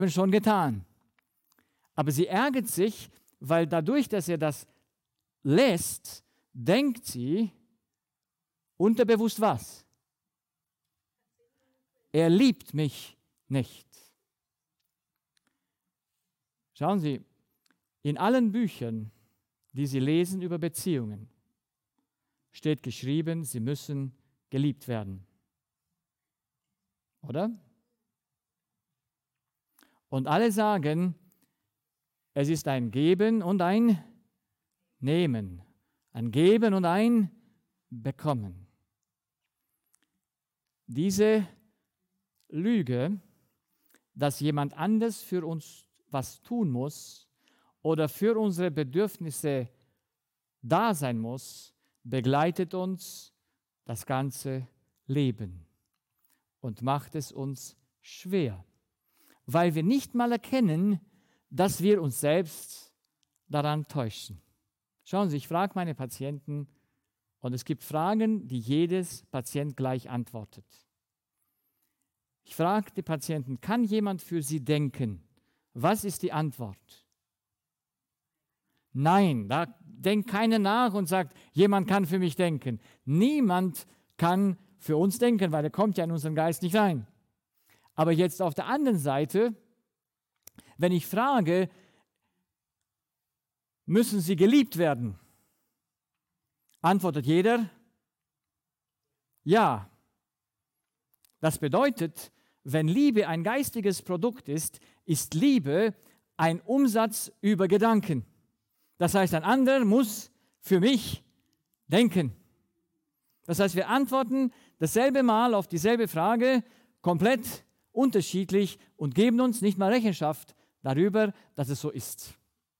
schon getan. Aber sie ärgert sich, weil dadurch, dass er das lässt, denkt sie unterbewusst was? Er liebt mich nicht. Schauen Sie, in allen Büchern, die Sie lesen über Beziehungen, steht geschrieben, sie müssen geliebt werden. Oder? Und alle sagen, es ist ein Geben und ein Nehmen. Ein Geben und ein Bekommen. Diese Lüge, dass jemand anders für uns was tun muss oder für unsere Bedürfnisse da sein muss, begleitet uns das ganze Leben und macht es uns schwer, weil wir nicht mal erkennen, dass wir uns selbst daran täuschen. Schauen Sie, ich frage meine Patienten und es gibt Fragen, die jedes Patient gleich antwortet. Ich frage die Patienten, kann jemand für Sie denken? Was ist die Antwort? Nein, da denkt keiner nach und sagt, jemand kann für mich denken. Niemand kann für uns denken, weil er kommt ja in unseren Geist nicht rein. Aber jetzt auf der anderen Seite, wenn ich frage, müssen Sie geliebt werden? Antwortet jeder, ja. Das bedeutet, wenn Liebe ein geistiges Produkt ist, ist Liebe ein Umsatz über Gedanken. Das heißt, ein anderer muss für mich denken. Das heißt, wir antworten dasselbe Mal auf dieselbe Frage, komplett unterschiedlich und geben uns nicht mal Rechenschaft darüber, dass es so ist.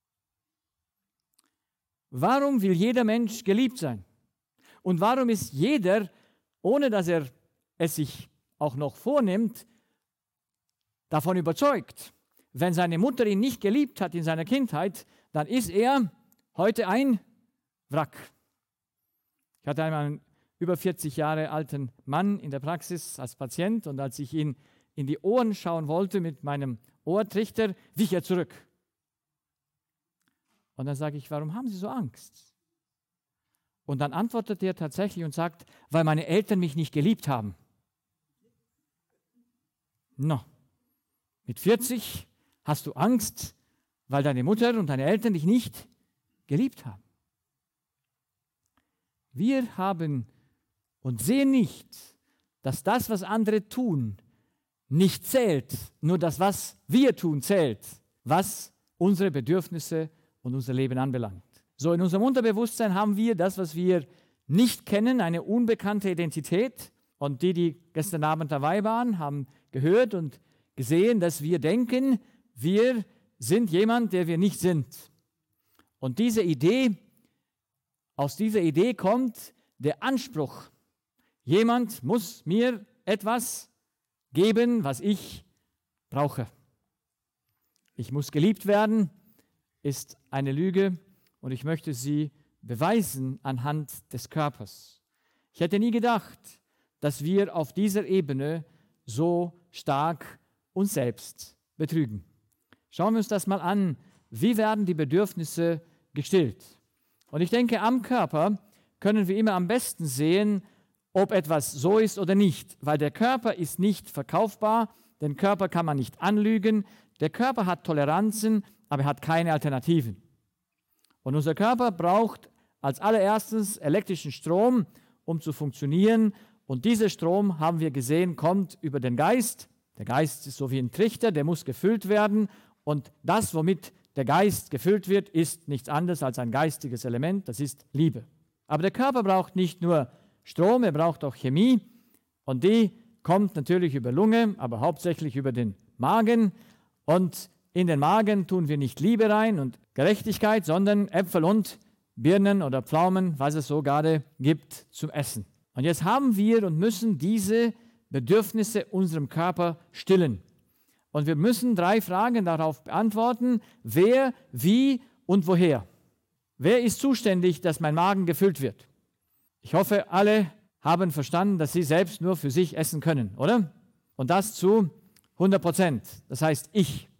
Warum will jeder Mensch geliebt sein? Und warum ist jeder, ohne dass er es sich auch noch vornimmt, davon überzeugt, wenn seine Mutter ihn nicht geliebt hat in seiner Kindheit, dann ist er heute ein Wrack. Ich hatte einmal einen über 40 Jahre alten Mann in der Praxis als Patient und als ich ihn in die Ohren schauen wollte mit meinem Ohrtrichter, wich er zurück. Und dann sage ich, warum haben Sie so Angst? Und dann antwortet er tatsächlich und sagt, weil meine Eltern mich nicht geliebt haben. No. Mit 40 hast du Angst, weil deine Mutter und deine Eltern dich nicht geliebt haben. Wir haben und sehen nicht, dass das, was andere tun, nicht zählt. Nur das, was wir tun, zählt, was unsere Bedürfnisse und unser Leben anbelangt. So, in unserem Unterbewusstsein haben wir das, was wir nicht kennen, eine unbekannte Identität. Und die gestern Abend dabei waren, haben gehört und gesehen, dass wir denken, wir sind jemand, der wir nicht sind. Und aus dieser Idee kommt der Anspruch. Jemand muss mir etwas geben, was ich brauche. Ich muss geliebt werden, ist eine Lüge und ich möchte sie beweisen anhand des Körpers. Ich hätte nie gedacht, dass wir auf dieser Ebene so stark uns selbst betrügen. Schauen wir uns das mal an. Wie werden die Bedürfnisse gestillt? Und ich denke, am Körper können wir immer am besten sehen, ob etwas so ist oder nicht, weil der Körper ist nicht verkaufbar, den Körper kann man nicht anlügen, der Körper hat Toleranzen, aber er hat keine Alternativen. Und unser Körper braucht als allererstes elektrischen Strom, um zu funktionieren. Und dieser Strom, haben wir gesehen, kommt über den Geist. Der Geist ist so wie ein Trichter, der muss gefüllt werden. Und das, womit der Geist gefüllt wird, ist nichts anderes als ein geistiges Element, das ist Liebe. Aber der Körper braucht nicht nur Strom, er braucht auch Chemie. Und die kommt natürlich über Lunge, aber hauptsächlich über den Magen. Und in den Magen tun wir nicht Liebe rein und Gerechtigkeit, sondern Äpfel und Birnen oder Pflaumen, was es so gerade gibt, zum Essen. Und jetzt haben wir und müssen diese Bedürfnisse unserem Körper stillen. Und wir müssen 3 Fragen darauf beantworten: Wer, wie und woher? Wer ist zuständig, dass mein Magen gefüllt wird? Ich hoffe, alle haben verstanden, dass sie selbst nur für sich essen können, oder? Und das zu 100%. Das heißt, ich